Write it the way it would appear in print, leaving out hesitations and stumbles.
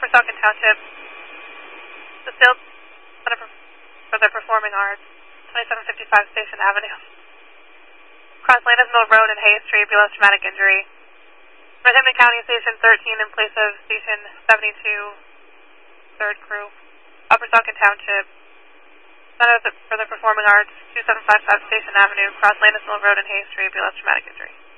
Saucon Township, the Sales Center for the Performing Arts, 2755 Station Avenue. Cross Landis Mill Road and Hayes Street, below traumatic injury. Northampton County Station 13 in place of Station 72, 3rd Crew. Upper Saucon Township, Center for the Performing Arts, 2755 Station Avenue, Cross Landis Mill Road and Hayes Street, below traumatic injury.